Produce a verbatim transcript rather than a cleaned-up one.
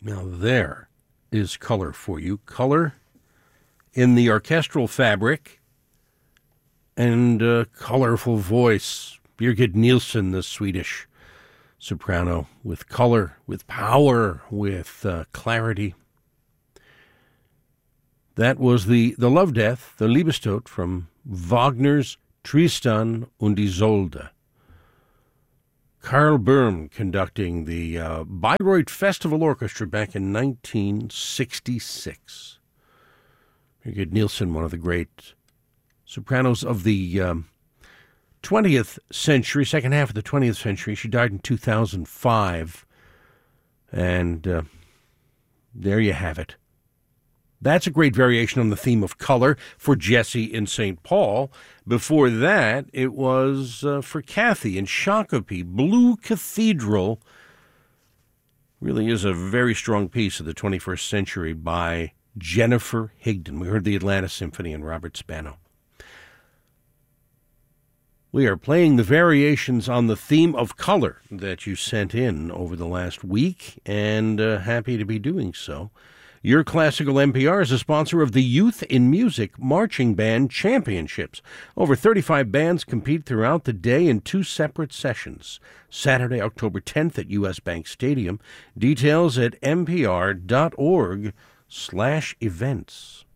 Now there is color for you. Color in the orchestral fabric and a colorful voice. Birgit Nilsson, the Swedish soprano, with color, with power, with uh, clarity. That was the, the Love Death, the Liebestod from Wagner's Tristan und Isolde. Karl Böhm conducting the uh, Bayreuth Festival Orchestra back in nineteen sixty-six. Birgit Nilsson, one of the great sopranos of the um, twentieth century, second half of the twentieth century. She died in two thousand five. And uh, there you have it. That's a great variation on the theme of color for Jesse in Saint Paul. Before that, it was uh, for Kathy in Shakopee. Blue Cathedral really is a very strong piece of the twenty-first century by Jennifer Higdon. We heard the Atlanta Symphony and Robert Spano. We are playing the variations on the theme of color that you sent in over the last week, and uh, happy to be doing so. Your Classical N P R is a sponsor of the Youth in Music Marching Band Championships. Over thirty-five bands compete throughout the day in two separate sessions. Saturday, October tenth at U S Bank Stadium. Details at npr.org slash events.